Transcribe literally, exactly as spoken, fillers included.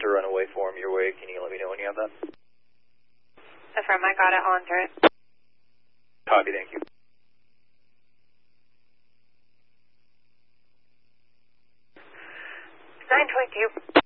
to run away for him your way. Can you let me know when you have that? Affirm, I got it. I'll enter it. Copy, thank you. nine twenty-two.